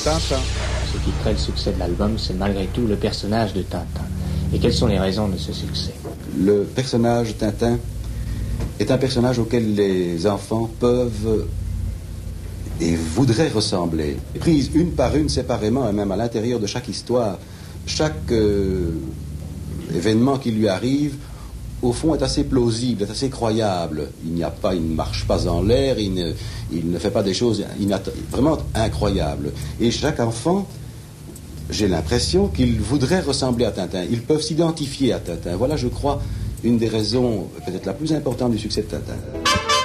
Tintin. Ce qui crée le succès de l'album, c'est malgré tout le personnage de Tintin. Et quelles sont les raisons de ce succès? Le personnage Tintin est un personnage auquel les enfants peuvent et voudraient ressembler. Prises une par une, séparément, et même à l'intérieur de chaque histoire, chaque événement qui lui arrive, au fond, est assez plausible, est assez croyable. Il ne marche pas en l'air, il ne fait pas des choses vraiment incroyables. Et chaque enfant, j'ai l'impression qu'il voudrait ressembler à Tintin. Ils peuvent s'identifier à Tintin. Voilà, je crois, une des raisons peut-être la plus importante du succès de Tintin.